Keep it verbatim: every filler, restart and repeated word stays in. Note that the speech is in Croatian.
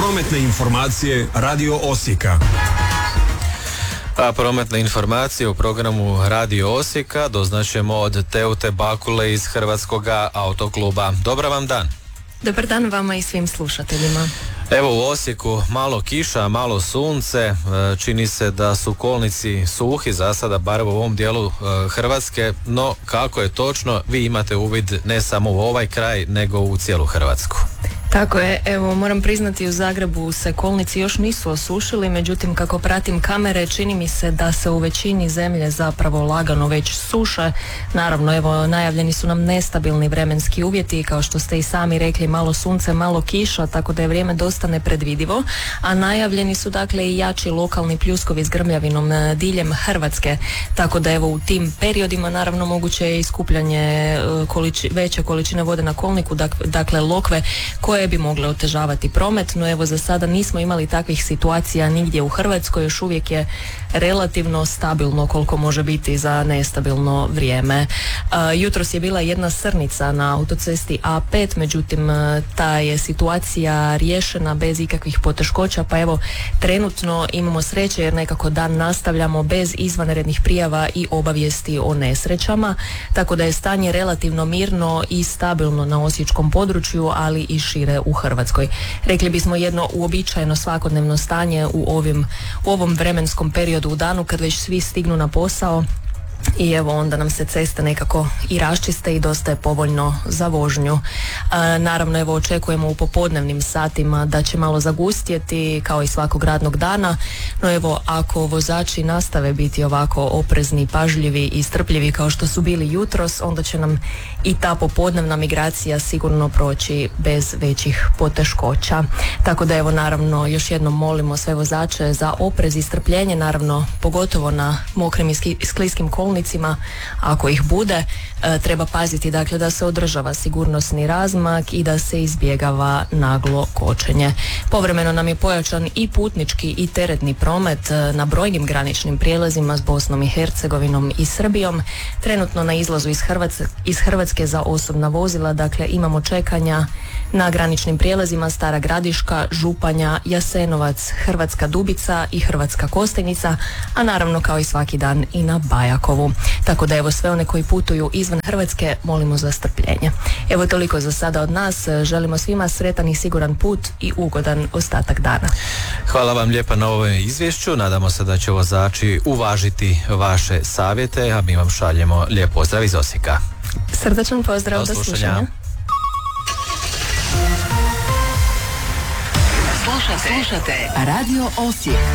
Prometne informacije Radio Osijeka. A prometne informacije u programu Radio Osijeka doznaćemo od Teute Bakule iz Hrvatskog autokluba. Dobar vam dan. Dobar dan vama i svim slušateljima. Evo u Osijeku malo kiša, malo sunce, čini se da su kolnici suhi za sada, bar u ovom dijelu Hrvatske, no kako je točno, vi imate uvid ne samo u ovaj kraj, nego u cijelu Hrvatsku. Tako je, evo moram priznati u Zagrebu se kolnici još nisu osušili, međutim kako pratim kamere čini mi se da se u većini zemlje zapravo lagano već suše. Naravno, evo najavljeni su nam nestabilni vremenski uvjeti, kao što ste i sami rekli, malo sunce, malo kiša, tako da je vrijeme dosta nepredvidivo, a najavljeni su dakle i jači lokalni pljuskovi s grmljavinom diljem Hrvatske, tako da evo u tim periodima naravno moguće je iskupljanje količi, veće količine vode na kolniku, dakle lokve koje bi mogle otežavati promet, no evo za sada nismo imali takvih situacija nigdje u Hrvatskoj, još uvijek je relativno stabilno koliko može biti za nestabilno vrijeme. Uh, jutros je bila jedna srnica na autocesti A pet, međutim ta je situacija riješena bez ikakvih poteškoća, pa evo trenutno imamo sreće jer nekako dan nastavljamo bez izvanrednih prijava i obavijesti o nesrećama, tako da je stanje relativno mirno i stabilno na osječkom području, ali i šire u Hrvatskoj. Rekli bismo jedno uobičajeno svakodnevno stanje u ovim, u ovom vremenskom periodu u danu kad već svi stignu na posao i evo onda nam se ceste nekako i raščiste i dosta je povoljno za vožnju. E, naravno evo očekujemo u popodnevnim satima da će malo zagustjeti kao i svakog radnog dana, no evo ako vozači nastave biti ovako oprezni, pažljivi i strpljivi kao što su bili jutros, onda će nam i ta popodnevna migracija sigurno proći bez većih poteškoća. Tako da evo naravno još jednom molimo sve vozače za oprez i strpljenje, naravno pogotovo na mokrim i skliskim kolnicima, ako ih bude, e, treba paziti dakle da se održava sigurnosni razmak i da se izbjegava naglo kočenje. Povremeno nam je pojačan i putnički i teretni promet e, na brojnim graničnim prijelazima s Bosnom i Hercegovinom i Srbijom. Trenutno na izlazu iz Hrvatske, iz Hrvatske za osobna vozila, dakle imamo čekanja na graničnim prijelazima Stara Gradiška, Županja, Jasenovac, Hrvatska Dubica i Hrvatska Kostajnica, a naravno kao i svaki dan i na Bajakovu. Tako da evo sve one koji putuju izvan Hrvatske molimo za strpljenje. Evo toliko za sada od nas. Želimo svima sretan i siguran put i ugodan ostatak dana. Hvala vam lijepa na ovom izvješću. Nadamo se da će vozači uvažiti vaše savjete, a mi vam šaljemo lijep pozdrav iz Osijeka. Srdačan pozdrav, do slušanja. Slušate, slušate Radio Osijek.